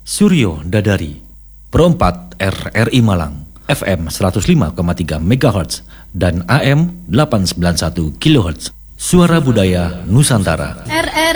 Suryo Dadari, Pro 4 RRI Malang, FM 105,3 MHz dan AM 891 kHz. Suara Budaya Nusantara.